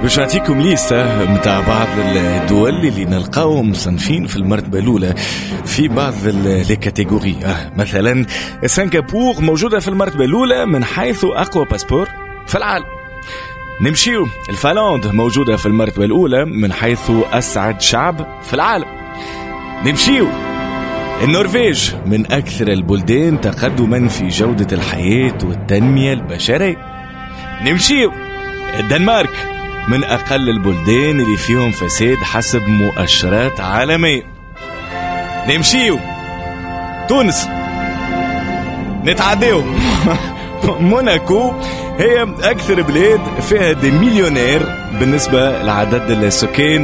باش نعطيكم ليستة متاع بعض الدول اللي نلقاهم مصنفين في المرتبة الأولى في بعض لي كاتيجوري. مثلا سنغافورة موجودة في المرتبة الأولى من حيث أقوى باسبور في العالم. نمشيو الفنلندا موجودة في المرتبة الأولى من حيث أسعد شعب في العالم. نمشيو النرويج من أكثر البلدان تقدما في جودة الحياة والتنمية البشرية. نمشيو الدنمارك من أقل البلدان اللي فيهم فساد حسب مؤشرات عالمية. نمشيو تونس نتعديو موناكو هي أكثر بلاد فيها دي مليونير بالنسبة لعدد السكان